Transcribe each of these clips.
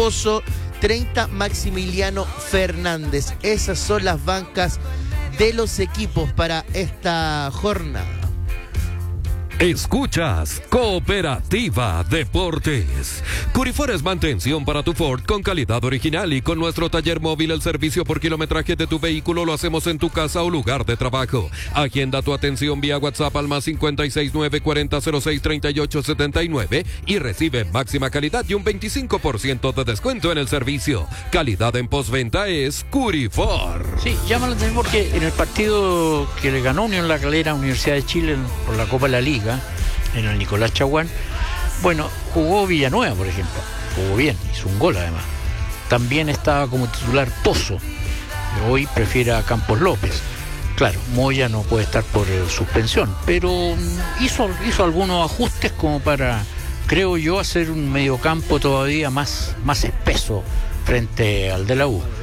Pozo, 30 Maximiliano Fernández. Esas son las bancas de los equipos para esta jornada. Escuchas Cooperativa Deportes. Curifor es mantención para tu Ford con calidad original, y con nuestro taller móvil el servicio por kilometraje de tu vehículo lo hacemos en tu casa o lugar de trabajo. Agenda tu atención vía WhatsApp al más 569 4006 3879 y recibe máxima calidad y un 25% de descuento en el servicio. Calidad en postventa es Curifor. Sí, llama la atención porque en el partido que le ganó Unión La Calera a Universidad de Chile por la Copa de la Liga, en el Nicolás Chaguán, bueno, jugó Villanueva, por ejemplo, jugó bien, hizo un gol además. También estaba como titular Pozo, que hoy prefiere a Campos López. Claro, Moya no puede estar por suspensión, pero hizo algunos ajustes como para, creo yo, hacer un mediocampo todavía más espeso frente al de la U.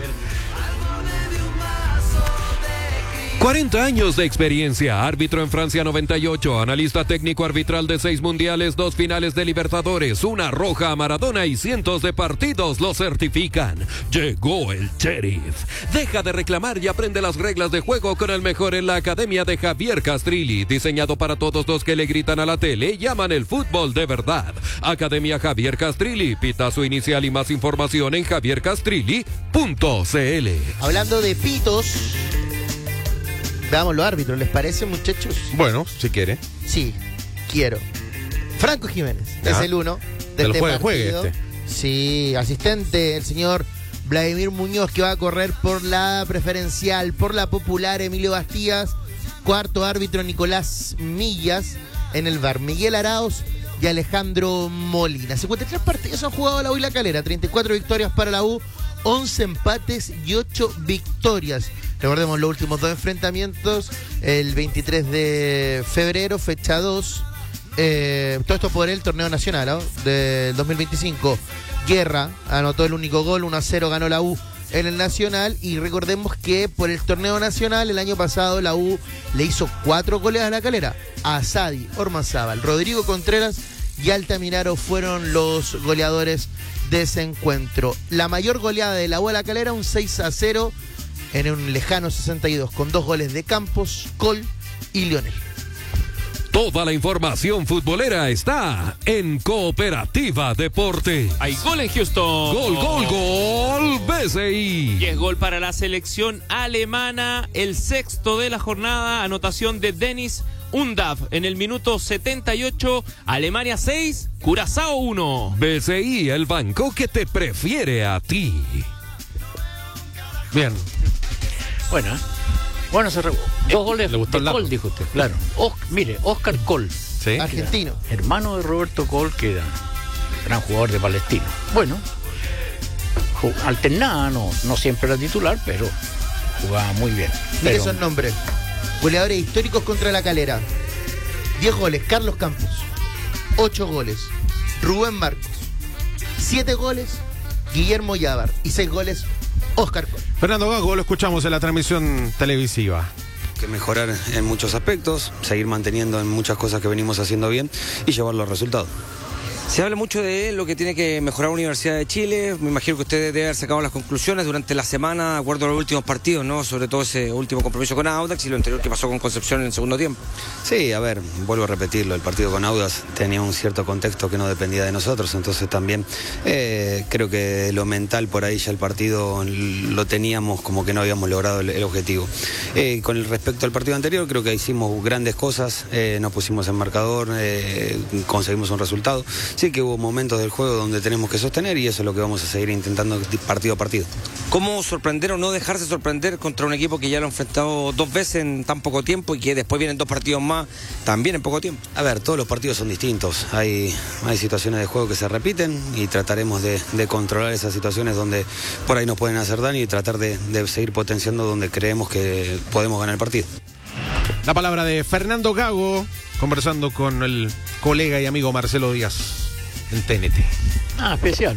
40 años de experiencia, árbitro en Francia 98, analista técnico arbitral de 6 mundiales, 2 finales de Libertadores, una roja a Maradona y cientos de partidos lo certifican. Llegó el sheriff. Deja de reclamar y aprende las reglas de juego con el mejor en la academia de Javier Castrilli, diseñado para todos los que le gritan a la tele y llaman el fútbol de verdad. Academia Javier Castrilli, pitazo inicial y más información en javiercastrilli.cl. Hablando de pitos, veamos los árbitros, ¿les parece, muchachos? Bueno, si quiere. Sí, quiero. Franco Jiménez, es el uno de este partido. Sí, asistente, el señor Vladimir Muñoz, que va a correr por la preferencial, por la popular Emilio Bastías. Cuarto árbitro, Nicolás Millas. En el VAR, Miguel Arauz y Alejandro Molina. 53 partidos han jugado la U y La Calera, 34 victorias para la U, 11 empates y 8 victorias. Recordemos los últimos 2 enfrentamientos, el 23 de febrero, fecha 2. Todo esto por el torneo nacional, ¿no?, del 2025. Guerra anotó el único gol, 1-0 ganó la U en el Nacional. Y recordemos que por el torneo nacional el año pasado la U le hizo 4 goles a La Calera. Asadi, Ormazábal, Rodrigo Contreras y Altamirano fueron los goleadores de ese encuentro. La mayor goleada de la U a La Calera, un 6-0 en un lejano 62, con 2 goles de Campos, Col y Lionel. Toda la información futbolera está en Cooperativa Deporte. Hay gol en Houston. Gol, BCI. Y es gol para la selección alemana, el 6º de la jornada, anotación de Dennis Undav en el minuto 78, Alemania 6, Curazao 1. BCI, el banco que te prefiere a ti. Bien. Bueno, se 2 goles le gustó de Col, dijo usted. Claro. Mire, Oscar Col, Sí. Argentino. hermano de Roberto Col, que era gran jugador de Palestino. Bueno, alternaba, no siempre era titular, pero jugaba muy bien. Mire Pero, esos nombres. Goleadores históricos contra La Calera. 10 goles, Carlos Campos. 8 goles, Rubén Marcos. 7 goles, Guillermo Yávar. Y 6 goles, Oscar Col. Fernando Gago, lo escuchamos en la transmisión televisiva. Que mejorar en muchos aspectos, seguir manteniendo en muchas cosas que venimos haciendo bien y llevar los resultados. Se habla mucho de lo que tiene que mejorar la Universidad de Chile. Me imagino que usted debe haber sacado las conclusiones durante la semana, de acuerdo a los últimos partidos, ¿no? Sobre todo ese último compromiso con Audax y lo anterior que pasó con Concepción en el segundo tiempo. Sí, a ver, vuelvo a repetirlo. El partido con Audax tenía un cierto contexto que no dependía de nosotros. Entonces también creo que lo mental por ahí ya el partido lo teníamos como que no habíamos logrado el objetivo. Con el respecto al partido anterior, creo que hicimos grandes cosas. Nos pusimos en marcador, conseguimos un resultado. Sí que hubo momentos del juego donde tenemos que sostener y eso es lo que vamos a seguir intentando partido a partido. ¿Cómo sorprender o no dejarse sorprender contra un equipo que ya lo ha enfrentado 2 veces en tan poco tiempo y que después vienen 2 partidos más también en poco tiempo? A ver, todos los partidos son distintos. Hay situaciones de juego que se repiten y trataremos de controlar esas situaciones donde por ahí nos pueden hacer daño y tratar de seguir potenciando donde creemos que podemos ganar el partido. La palabra de Fernando Gago, conversando con el colega y amigo Marcelo Díaz en TNT. especial.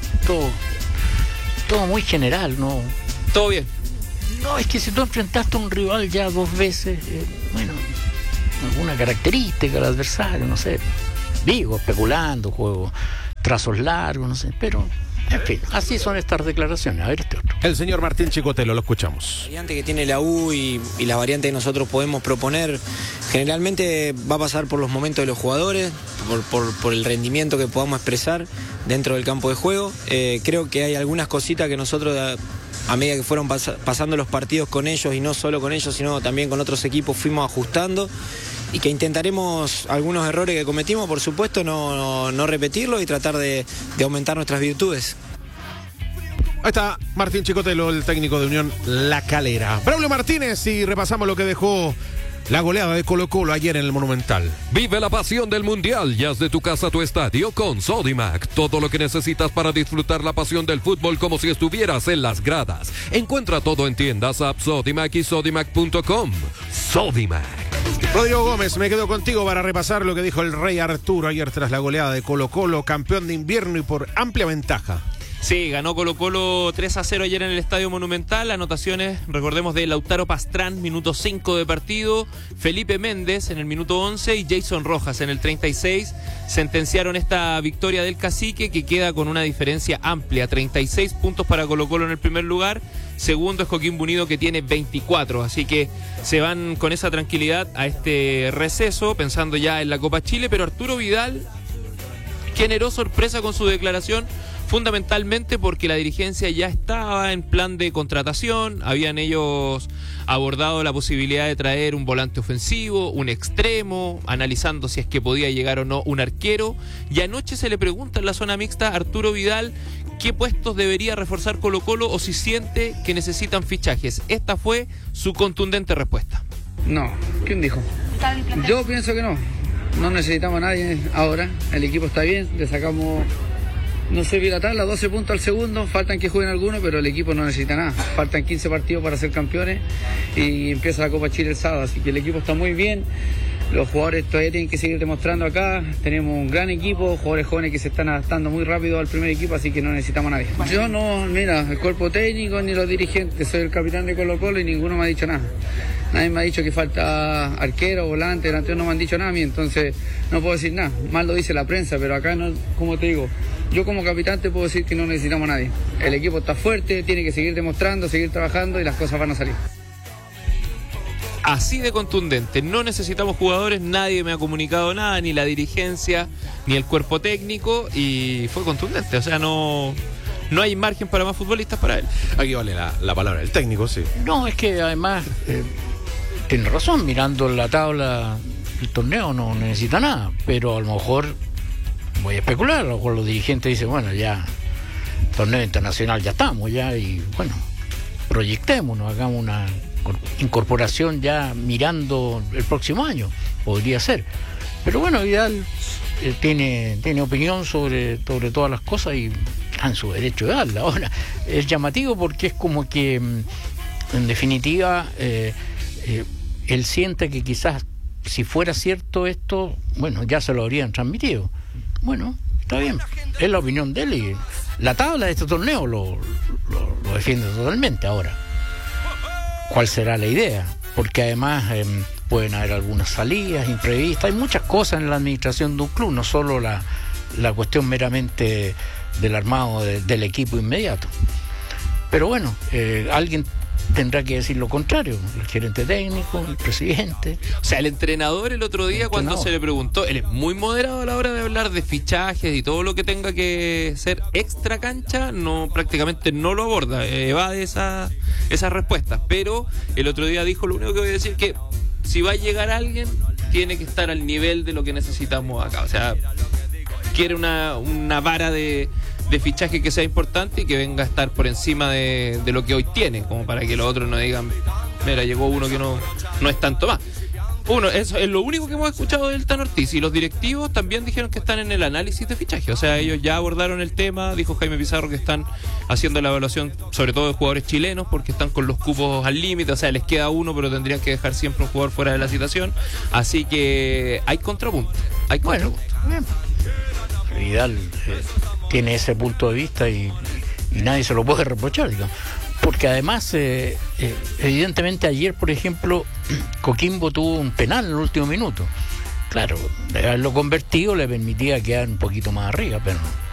Todo muy general, ¿no? Todo bien. No, es que si tú enfrentaste a un rival ya 2 veces, bueno, alguna característica del adversario, no sé. Digo, especulando, juego, trazos largos, no sé, pero En fin, así son estas declaraciones. A ver este otro. El señor Martín Chicotelo, lo escuchamos. La variante que tiene la U y la variante que nosotros podemos proponer generalmente va a pasar por los momentos de los jugadores, por el rendimiento que podamos expresar dentro del campo de juego. Creo que hay algunas cositas que nosotros a medida que fueron pasando los partidos con ellos, y no solo con ellos sino también con otros equipos, fuimos ajustando, y que intentaremos algunos errores que cometimos, por supuesto, no repetirlos y tratar de aumentar nuestras virtudes. Ahí está Martín Chicotelo, el técnico de Unión La Calera. Braulio Martínez, y repasamos lo que dejó la goleada de Colo-Colo ayer en el Monumental. Vive la pasión del Mundial y haz de tu casa tu estadio con Sodimac. Todo lo que necesitas para disfrutar la pasión del fútbol como si estuvieras en las gradas. Encuentra todo en tiendas, app Sodimac y sodimac.com. Sodimac. Rodrigo Gómez, me quedo contigo para repasar lo que dijo el Rey Arturo ayer tras la goleada de Colo-Colo, campeón de invierno y por amplia ventaja. Sí, ganó Colo-Colo 3-0 ayer en el Estadio Monumental. Anotaciones, recordemos, de Lautaro Pastrán, minuto 5 de partido, Felipe Méndez en el minuto 11 y Jason Rojas en el 36. Sentenciaron esta victoria del Cacique, que queda con una diferencia amplia, 36 puntos para Colo-Colo en el primer lugar. Segundo es Coquimbo Unido, que tiene 24, así que se van con esa tranquilidad a este receso, pensando ya en la Copa Chile. Pero Arturo Vidal generó sorpresa con su declaración, fundamentalmente porque la dirigencia ya estaba en plan de contratación. Habían ellos abordado la posibilidad de traer un volante ofensivo, un extremo, analizando si es que podía llegar o no un arquero. Y anoche se le pregunta en la zona mixta a Arturo Vidal qué puestos debería reforzar Colo-Colo o si siente que necesitan fichajes. Esta fue su contundente respuesta. No, ¿quién dijo? Yo pienso que no. No necesitamos a nadie ahora. El equipo está bien, le sacamos... No sé bien la tabla, 12 puntos al segundo, faltan que jueguen algunos, pero el equipo no necesita nada. Faltan 15 partidos para ser campeones y empieza la Copa Chile el sábado, así que el equipo está muy bien. Los jugadores todavía tienen que seguir demostrando acá. Tenemos un gran equipo, jugadores jóvenes que se están adaptando muy rápido al primer equipo, así que no necesitamos a nadie. Yo no, mira, el cuerpo técnico ni los dirigentes, soy el capitán de Colo-Colo y ninguno me ha dicho nada. Nadie me ha dicho que falta arquero, volante, delantero, no me han dicho nada a mí, entonces no puedo decir nada. Más lo dice la prensa, pero acá no, como te digo, yo como capitán te puedo decir que no necesitamos a nadie. El equipo está fuerte, tiene que seguir demostrando, seguir trabajando y las cosas van a salir. Así de contundente, no necesitamos jugadores, nadie me ha comunicado nada, ni la dirigencia, ni el cuerpo técnico, y fue contundente, o sea, no hay margen para más futbolistas para él. Aquí vale la palabra del técnico, sí. No, es que además tiene razón, mirando la tabla el torneo no necesita nada, pero a lo mejor, voy a especular, a lo mejor los dirigentes dicen, bueno, ya, torneo internacional ya estamos, ya, y bueno, proyectémonos, hagamos una incorporación ya mirando el próximo año, podría ser. Pero bueno, Vidal tiene opinión sobre todas las cosas y está en su derecho de darla. Ahora, es llamativo porque es como que, en definitiva, él siente que quizás si fuera cierto esto, bueno, ya se lo habrían transmitido. Bueno, está bien, es la opinión de él y la tabla de este torneo lo defiende totalmente. Ahora, ¿cuál será la idea? Porque además pueden haber algunas salidas imprevistas, hay muchas cosas en la administración de un club, no solo la cuestión meramente del armado del equipo inmediato. Pero bueno, alguien tendrá que decir lo contrario, el gerente técnico, el presidente. O sea, el entrenador el otro día, cuando se le preguntó, él es muy moderado a la hora de hablar de fichajes y todo lo que tenga que ser extra cancha, prácticamente no lo aborda, evade esas respuestas. Pero el otro día dijo, lo único que voy a decir que si va a llegar alguien, tiene que estar al nivel de lo que necesitamos acá. O sea, quiere una vara de fichaje que sea importante y que venga a estar por encima de lo que hoy tiene, como para que los otros no digan, mira, llegó uno que no es tanto más. Eso es lo único que hemos escuchado del Tan Ortiz, y los directivos también dijeron que están en el análisis de fichaje, o sea, ellos ya abordaron el tema. Dijo Jaime Pizarro que están haciendo la evaluación sobre todo de jugadores chilenos porque están con los cupos al límite, o sea, les queda uno, pero tendrían que dejar siempre un jugador fuera de la citación, así que hay contrapunto. Bueno, Vidal tiene ese punto de vista y nadie se lo puede reprochar, digamos. Porque además, evidentemente ayer, por ejemplo, Coquimbo tuvo un penal en el último minuto. Claro, de haberlo convertido le permitía quedar un poquito más arriba, pero no.